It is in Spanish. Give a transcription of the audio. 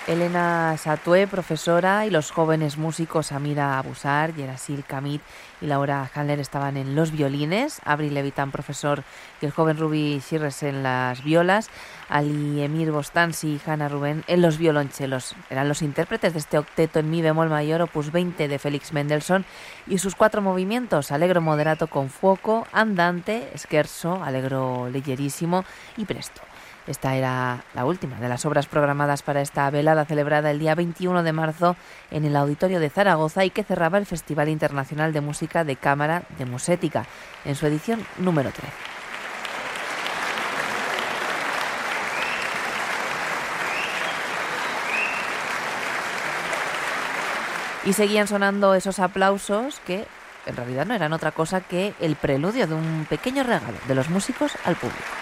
Elena Satué, profesora, y los jóvenes músicos Amira Abusar, Yerasil Kamit y Laura Handler estaban en los violines, Abril Levitan, profesor, y el joven Ruby Shirres en las violas, Ali Emir Bostansi y Hanna Rubén en los violonchelos. Eran los intérpretes de este octeto en mi bemol mayor, opus 20 de Félix Mendelssohn, y sus 4 movimientos: allegro moderato con fuoco, andante, scherzo, allegro leggerissimo y presto. Esta era la última de las obras programadas para esta velada celebrada el día 21 de marzo en el Auditorio de Zaragoza y que cerraba el Festival Internacional de Música de Cámara de Musética, en su edición número 13. Y seguían sonando esos aplausos que en realidad no eran otra cosa que el preludio de un pequeño regalo de los músicos al público.